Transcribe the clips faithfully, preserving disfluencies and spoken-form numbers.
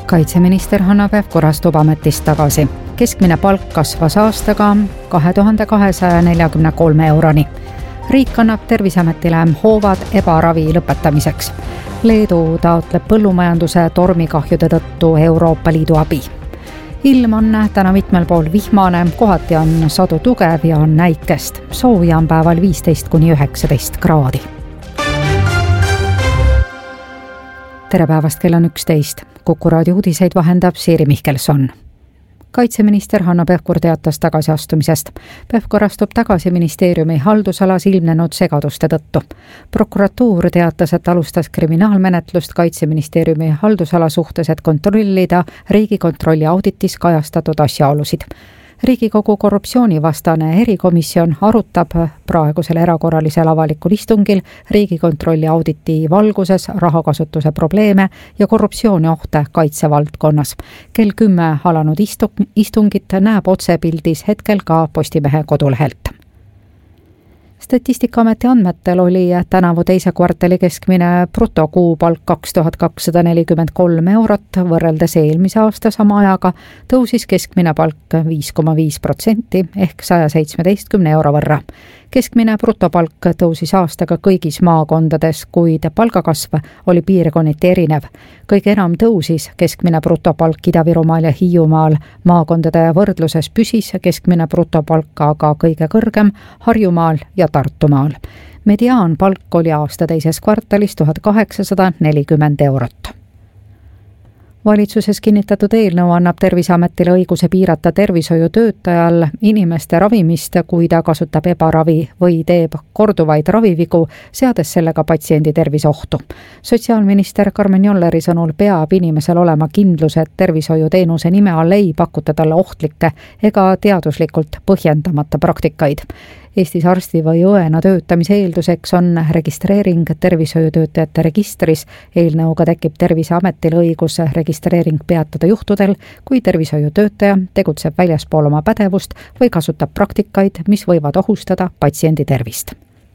Kaitseminister Hanno Pevkur astub ametist tagasi. Keskmine palk kasvas aastaga kahe tuhande kahesaja neljakümne kolme euroni. Riik annab Terviseametile hoovad ebaravi lõpetamiseks. Leedu taotleb põllumajanduse tormikahjude tõttu Euroopa Liidu abi. Ilm on täna mitmel pool vihmane, kohati on sadu tugev ja on näikest. Sooja on päeval viisteist kuni üheksateist kraadi. Tere päevast, kell on üksteist. Kuku raadio uudiseid vahendab Siiri Mihkelson. Kaitseminister Hanno Pevkur teatas tagasiastumisest. Pevkur astub tagasi ministeeriumi haldusalas ilmnenud segaduste tõttu. Prokuratuur teatas, et alustas kriminaalmenetlust Kaitseministeeriumi haldusala suhtes, et kontrollida Riigikontrolli auditis kajastatud asjaolusid. Riigikogu korruptsioonivastane erikomisjon arutab praegusel erakorralisel avalikul istungil Riigikontrolli auditi valguses rahakasutuse probleeme ja korruptsiooni ohte kaitsevaldkonnas. Kell kümme alanud istungit näeb otsepildis hetkel ka Postimehe kodulehelt. Statistikaameti andmetel oli tänavu teise kvartali keskmine brutokuupalk kaks tuhat kakssada nelikümmend kolm eurot, võrreldes eelmise aasta sama ajaga tõusis keskmine palk viis koma viis protsenti ehk saja seitsmeteistkümne euro võrra. Keskmine brutopalk tõusis aastaga kõigis maakondades, kuid palgakasv oli piirkonniti erinev. Kõige enam tõusis keskmine brutopalk Ida-Virumaal ja Hiiumaal. Maakondade võrdluses püsis keskmine brutopalk aga kõige kõrgem Harjumaal ja Tartumaal. Mediaanpalk oli aasta teises kvartalis tuhat kaheksasada nelikümmend eurot. Valitsuses kinnitatud eelnõu annab Terviseametile õiguse piirata tervishoiutöötajal inimeste ravimist, kui ta kasutab ebaravi või teeb korduvaid ravivigu, seades sellega patsiendi terviseohtu. Sotsiaalminister Karmen Jolleri sõnul peab inimesel olema kindlus, et tervishoiuteenuse nime all ei pakuta talle ohtlikke ega teaduslikult põhjendamata praktikaid. Eestis arsti või õena töötamise eelduseks on registreering tervishoiutöötajate registris. Eelnõuga tekib Terviseametil õigus registreering peatada juhtudel, kui tervishoiutöötaja tegutseb väljaspool oma pädevust või kasutab praktikaid, mis võivad ohustada patsiendi tervist.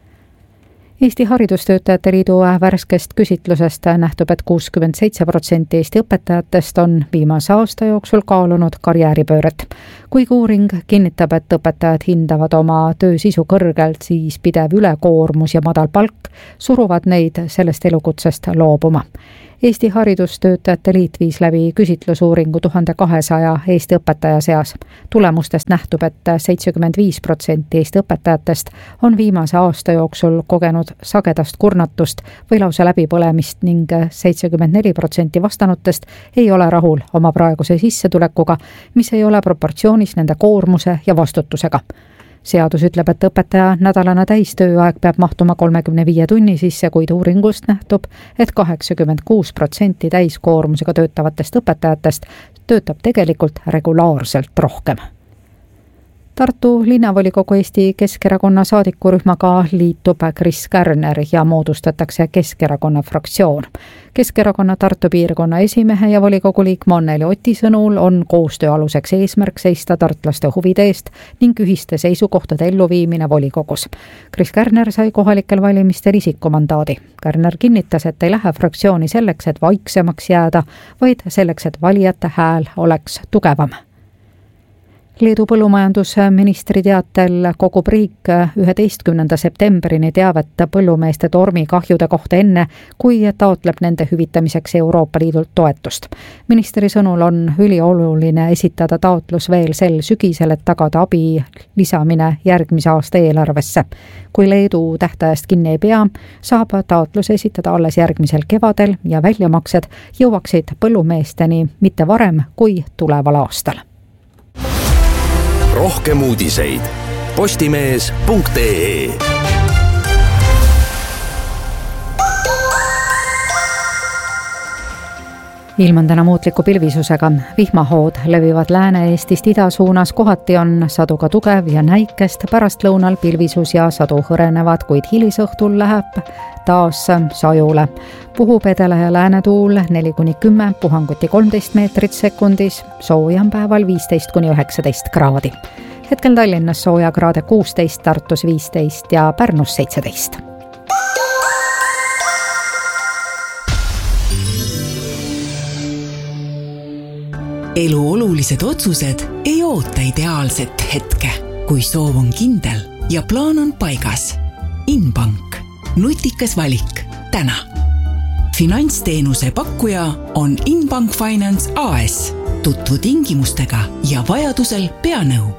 Eesti Haridustöötajate Liidu värskest küsitlusest nähtub, et kuuskümmend seitse protsenti Eesti õpetajatest on viimase aasta jooksul kaalunud karjääripööret. Kuigi uuring kinnitab, et õpetajad hindavad oma töö sisu kõrgelt, siis pidev ülekoormus ja madal palk suruvad neid sellest elukutsest loobuma. Eesti Haridustöötajate Liit viis läbi küsitlusuuringu tuhande kahesaja Eesti õpetaja seas. Tulemustest nähtub, et seitsekümmend viis protsenti Eesti õpetajatest on viimase aasta jooksul kogenud sagedast kurnatust või lausa läbipõlemist ning seitsekümmend neli protsenti vastanutest ei ole rahul oma praeguse sissetulekuga, mis ei ole proportsioonis nende koormuse ja vastutusega. Seadus ütleb, et õpetaja nädalane täistööaeg peab mahtuma kolmekümne viie tunni sisse, kuid uuringust nähtub, et kaheksakümmend kuus protsenti täiskoormusega töötavatest õpetajatest töötab tegelikult regulaarselt rohkem. Tartu linnavolikogu Eesti Keskerakonna saadikurühmaga liitub Kris Kärner ja moodustatakse Keskerakonna fraktsioon. Keskerakonna Tartu piirkonna esimehe ja volikogu liikme Anneli Oti sõnul on koostöö aluseks eesmärk seista tartlaste huvide eest ning ühiste seisukohtade elluviimine volikogus. Kris Kärner sai kohalikel valimistel isikumandaadi. Kärner kinnitas, et ei lähe fraktsiooni selleks, et vaiksemaks jääda, vaid selleks, et valijate hääl oleks tugevam. Leedu põllumajandusministri teatel kogub riik üheteistkümnenda septembrini teavet põllumeeste tormikahjude kohta enne, kui taotleb nende hüvitamiseks Euroopa Liidult toetust. Ministri sõnul on ülioluline esitada taotlus veel sel sügisel, et tagada abi lisamine järgmise aasta eelarvesse. Kui Leedu tähtajast kinni ei pea, saab taotlus esitada alles järgmisel kevadel ja väljamaksed jõuaksid põllumeesteni mitte varem kui tuleval aastal. Rohkem uudiseid postimees punkt ee. Ilm on täna muutliku pilvisusega. Vihmahood levivad Lääne-Eestist ida suunas, kohati on sadu ka tugev ja näikest, pärast lõunal pilvisus ja sadu hõrenevad, kuid hilisõhtul läheb taas sajule. Puhub edela ja läänetuul neli kuni kümme, puhanguti kolmteist meetrit sekundis, sooja on päeval viisteist kuni üheksateist kraadi. Hetkel Tallinnas sooja kraade kuusteist, Tartus viisteist ja Pärnus seitseteist. elu olulised otsused ei oota ideaalset hetke, kui soov on kindel ja plaan on paigas. Inbank. Nutikas valik. Täna. Finantsteenuse pakkuja on Inbank Finance A S. Tutvu tingimustega ja vajadusel pea nõu.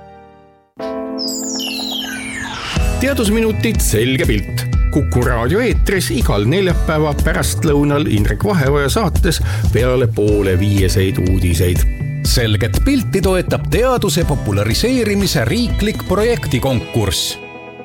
Teadusminutid selge pilt. Kuku raadio eetris igal neljapäeva pärast lõunal Indrek Vaheoja saates peale poole viieseid uudiseid. Selget pilti toetab teaduse populariseerimise riiklik projektikonkurss.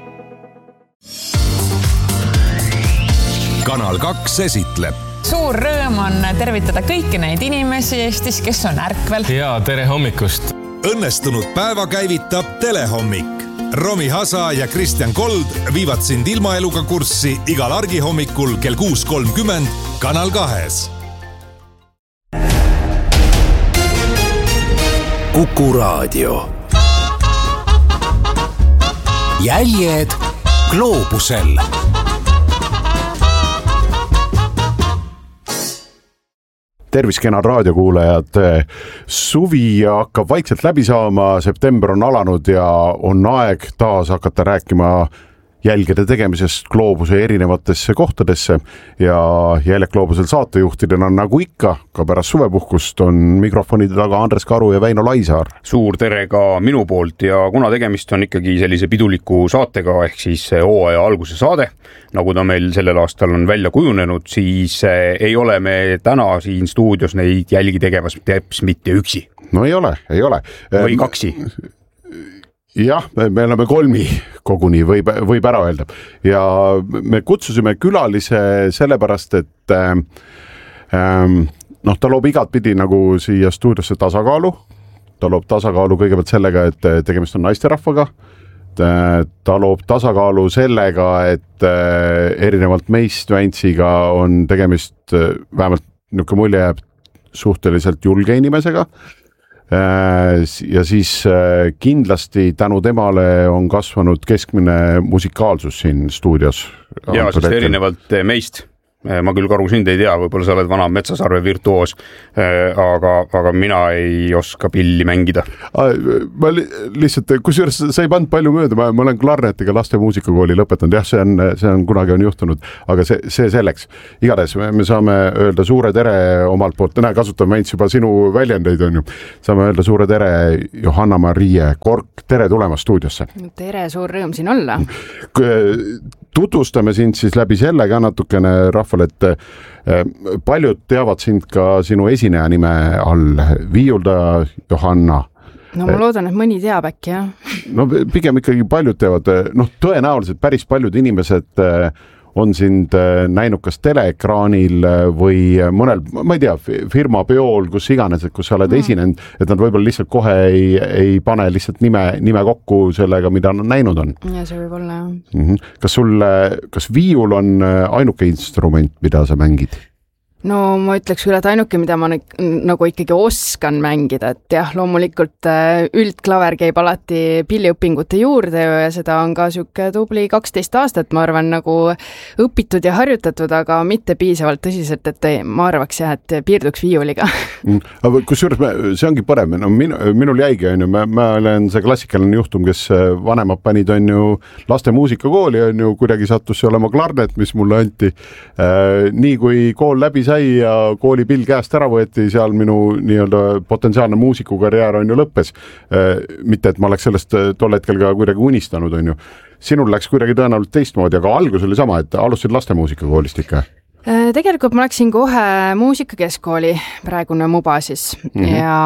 Kanal kaks esitleb. Suur rõõm on tervitada kõiki neid inimesi Eestis, kes on ärkvel. Ja tere hommikust. Õnnestunud päeva käivitab Telehommik. Romi Hasa ja Kristjan Kold viivad sind ilmaeluga kurssi igal argi hommikul kell kuus kolmkümmend Kanal kahes. Kuku raadio. Jäljed gloobusel. Tervis, kenad raadiokuulajad. Suvi hakkab vaikselt läbi saama, september on alanud ja on aeg taas hakata rääkima jälgede tegemisest gloobuse erinevatesse kohtadesse ja Jäljed gloobusel saatejuhtidena nagu ikka, ka pärast suvepuhkust on mikrofonide taga Andres Karu ja Väino Laisaar. Suur tere ka minu poolt ja kuna tegemist on ikkagi sellise piduliku saatega ehk siis hooaja alguse saade, nagu ta meil sellel aastal on välja kujunenud, siis ei ole me täna siin stuudios neid jälgi tegemas teps mitte üksi. No ei ole, ei ole. Või kaksi. Jah, me oleme kolmi koguni, võib, võib ära öelda. Ja me kutsusime külalise sellepärast, et ähm, noh, ta loob igat pidi nagu siia stuudiosse tasakaalu. Ta loob tasakaalu kõigepealt sellega, et tegemist on naisterahvaga. Ta loob tasakaalu sellega, et erinevalt meist Väntsiga on tegemist, vähemalt niisugune mulje jääb suhteliselt julge inimesega. Ja siis kindlasti tänu temale on kasvanud keskmine musikaalsus siin stuudios. Ja sest erinevalt meist. Ma küll Karu sind ei tea, võib-olla sa oled vana Metsasarve virtuoos, aga, aga mina ei oska pilli mängida. Ma lihtsalt, kusjuures sa ei pannud palju mööda, ma, ma olen klarnetiga laste muusikakooli lõpetanud, jah, see on, see on kunagi on juhtunud, aga see, see selleks. Igades me, me saame öelda suure tere omalt poolt, näe, kasutame Vents juba sinu väljendeid, on ju. Saame öelda suure tere Johanna-Marie Kork, tere tulemast stuudiosse. Tere, suur rõõm siin olla. Tutvustame sind siis läbi selle ka natukene rahvale, et paljud teavad sind ka sinu esineja nime all, Viiuldaja Johanna. No ma loodan, et mõni teab äkki, jah. No pigem ikkagi paljud teavad, noh tõenäoliselt päris paljud inimesed on sind näinud kas teleekraanil või mõnel, ma ei tea, firma peol, kus iganes, et kus sa oled mm. esinenud, et nad võib-olla lihtsalt kohe ei, ei pane lihtsalt nime, nime kokku sellega, mida nad näinud on. Ja see võib olla, jah. Mm-hmm. Kas sul, kas viiul on ainuke instrument, mida sa mängid? No ma ütleks küll, et ainuke, mida ma nagu ikkagi oskan mängida, et jah, loomulikult üldklaver käib alati pilliõpingute juurde ja seda on ka siuke tubli kaksteist aastat, ma arvan, nagu õpitud ja harjutatud, aga mitte piisavalt tõsiselt, et ma arvaks jah, et piirduks viiuliga. Kusjuures see ongi parem, no min, minul jäigi, on ju, ma, ma olen see klassikaline juhtum, kes vanemad panid, on ju, laste muusikakooli, on ju, kuidagi sattus see olema klarnet, mis mulle anti. Nii kui kool läbi sai ja koolipill käest ära võeti, seal minu nii-öelda potentsiaalne muusikukarjäär on ju lõppes. Mitte, et ma oleks sellest tol hetkel ka kuidagi unistanud, on ju. Sinul läks kuidagi tõenäoliselt teistmoodi, aga algus oli sama, et alustasid laste muusikakoolist ikka. Tegelikult ma läksin kohe muusikakeskkooli, praegune Muba siis, mm-hmm.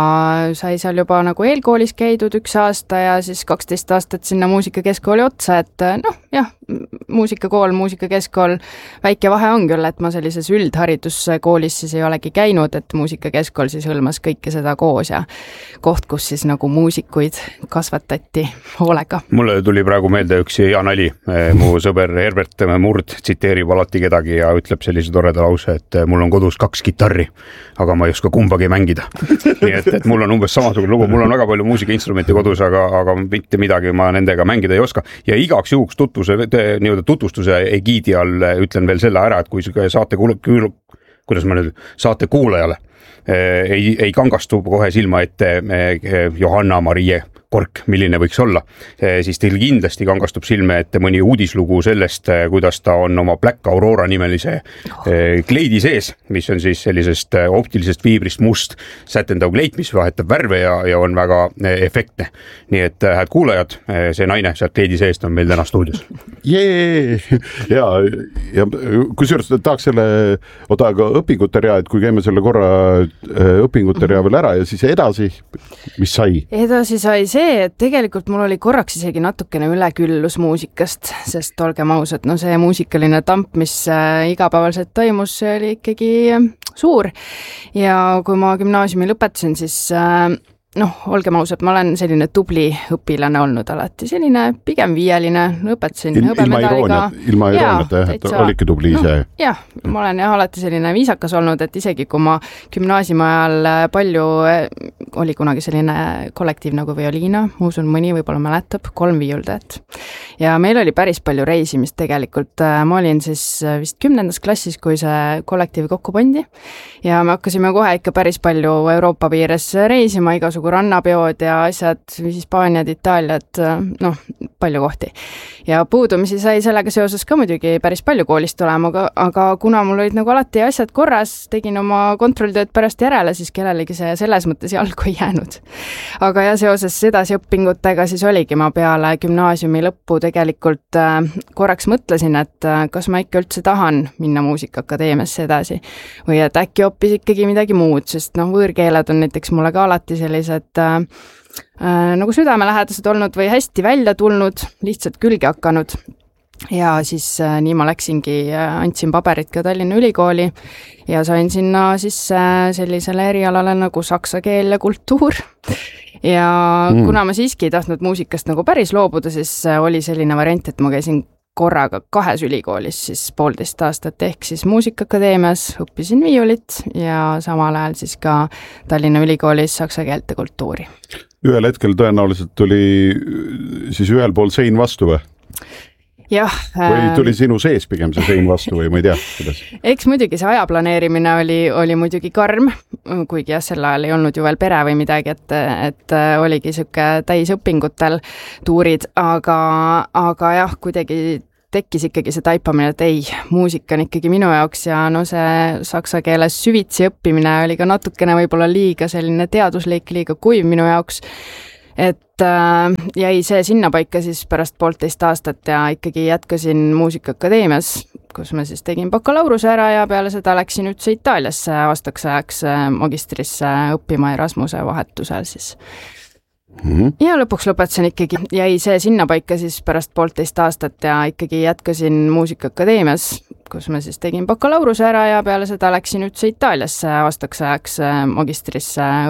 ja sai seal juba nagu eelkoolis käidud üks aasta ja siis kaksteist aastat sinna muusikakeskkooli otsa, et noh, jah, muusikakool, muusikakeskkool, väike vahe on küll, et ma sellises üldhariduskoolis siis ei olegi käinud, et muusikakeskkool siis hõlmas kõike seda koos ja koht, kus siis nagu muusikuid kasvatati hoolega. Mulle tuli praegu meelde üks hea nali, mu sõber Herbert Murd tsiteerib alati kedagi ja ütleb sellise toreda lause, et mul on kodus kaks kitarri, aga ma ei oska kumbagi mängida. Nii et, et mul on umbes samasugune lugu, mul on väga palju muusikainstrumente kodus, aga, aga mitte midagi ma nendega mängida ei oska. Ja igaks juhuks tutvuse, nii-öelda tutvustuse egiidi all ütlen veel selle ära, et kui saate, kuul, kuul, kuidas ma nüüd, saate kuulajale ei, ei kangastu kohe silma ette Johanna-Marie Kork, milline võiks olla, siis teil kindlasti kangastub silme ette mõni uudislugu sellest, kuidas ta on oma Black Aurora nimelise kleidi sees, mis on siis sellisest optilisest fiibrist must sätendav kleit, mis vahetab värve ja, ja on väga efektne. Nii et hääd kuulajad, see naine sealt kleidi seest on meil täna stuudios. Jee! Ja, ja kusjuures tahaks selle oda ka õpingute rea, et kui käime selle korra õpingute rea veel ära ja siis edasi, mis sai? Edasi sai see, et tegelikult mul oli korraks isegi natukene üleküllus muusikast, sest olgem ausad, no see muusikaline tamp, mis igapäevaselt toimus, see oli ikkagi suur. Ja kui ma gümnaasiumi lõpetasin, siis noh, olgem ausad, ma olen selline tubli õpilane olnud alati, selline pigem viieline, õpetasin Il, hõbemedaliga. Ilma irooniata, jah, et olidki tubli ise. No, jah, ma olen jah alati selline viisakas olnud, et isegi kui ma gümnaasiumi ajal palju, oli kunagi selline kollektiiv nagu Violiina, ma usun mõni võib-olla mäletab, kolm viiuldajat. Ja meil oli päris palju reisimist tegelikult, ma olin siis vist kümnendas klassis, kui see kollektiiv kokku pandi ja me hakkasime kohe ikka päris palju Euroopa piires reisima, igasugu rannapeod ja asjad, Hispaaniad, Itaaliad, noh, palju kohti. Ja puudumisi sai sellega seoses ka muidugi päris palju koolist olema, aga, aga kuna mul olid nagu alati asjad korras, tegin oma kontrolltööd pärast järele, siis kellelegi see selles mõttes jalgu ei jäänud. Aga ja seoses edasi õpingutega siis oligi ma peale gümnaasiumi lõppu tegelikult korraks mõtlesin, et kas ma ikka üldse tahan minna muusikaakadeemiasse edasi või et äkki hoopis ikkagi midagi muud, sest noh, võõrkeeled on näiteks mulle ka alati sellised äh, nagu südamelähedased olnud või hästi välja tulnud, lihtsalt külge hakanud. Ja siis äh, nii ma läksingi, äh, andsin paberit ka Tallinna Ülikooli ja sain sinna siis äh, sellisele erialale nagu saksa keel ja kultuur. Ja mm. kuna ma siiski ei tahtnud muusikast nagu päris loobuda, siis äh, oli selline variant, et ma käisin korraga kahes ülikoolis siis poolteist aastat ehk siis muusikaakadeemias, õppisin viiulit ja samal ajal siis ka Tallinna Ülikoolis saksa keelt ja kultuuri. Ühel hetkel tõenäoliselt tuli siis ühel pool sein vastu või? Jah. Või tuli sinu sees pigem see sein vastu või ma ei tea, kuidas? Eks muidugi see aja planeerimine oli, oli muidugi karm, kuigi jah, sel ajal ei olnud ju veel pere või midagi, et, et oligi siuke täis õpingutel tuurid, aga, aga jah, kuidagi tekkis ikkagi see taipamine, et ei, muusika on ikkagi minu jaoks ja no see saksa keeles süvitsi õppimine oli ka natukene võib-olla liiga selline teaduslik, liiga kuiv minu jaoks. Et äh, jäi see sinna paika siis pärast poolteist aastat ja ikkagi jätkasin muusikaakadeemias, kus ma siis tegin bakalaureuse ära ja peale seda läksin üldse Itaaliasse aastaks ajaks magistrisse õppima Erasmuse vahetusel siis. Mm-hmm. Ja lõpuks lõpetasin ikkagi, jäi see sinna paika siis pärast poolteist aastat ja ikkagi jätkasin muusikaakadeemias, kus ma siis tegin bakalaureuse ära ja peale seda läksin üldse Itaaliasse aastaks ajaks magistrisse